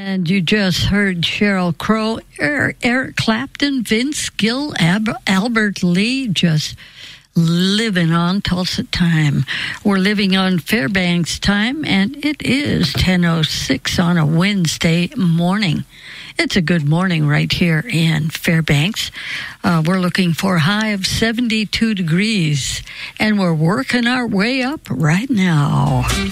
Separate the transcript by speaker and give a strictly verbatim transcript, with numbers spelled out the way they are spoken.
Speaker 1: And you just heard Sheryl Crow, er, Eric Clapton, Vince Gill, Ab- Albert Lee, just living on Tulsa time. We're living on Fairbanks time, and it is ten oh six on a Wednesday morning. It's a good morning right here in Fairbanks. Uh, we're looking for a high of seventy-two degrees, and we're working our way up right now.